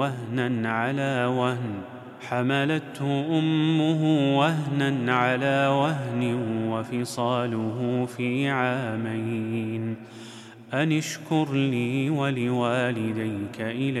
وهنا على وهن، حملته أمه وهنا على وهن، وفصاله في عامين أن اشكر لي ولوالديك إلي